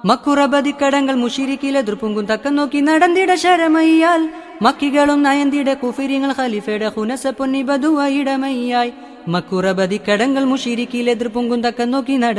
മക്കുറബദിക്കടങ്ങൾ മുഷിരിക്കിലെ എതിർപ്പുങ്കും തക്കം നോക്കി നടന്നിട ശരമയ്യാൽ മക്കികളും നയന്തിടെ കുഫിരിങ്ങൾ ഖലീഫയുടെ ഹുനസ പൊന്നി ബദുവയിടമയ്യായി മക്കുറബദിക്കടങ്ങൾ മുഷിരിക്കിലെ എതിർപ്പുങ്കും തക്കം നോക്കി